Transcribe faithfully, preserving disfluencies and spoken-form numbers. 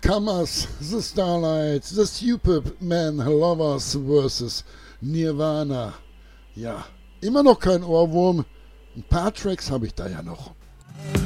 Comers, The Starlight, The Stupid Man Lovers versus Nirvana. Ja, immer noch kein Ohrwurm. Ein paar Tracks habe ich da ja noch.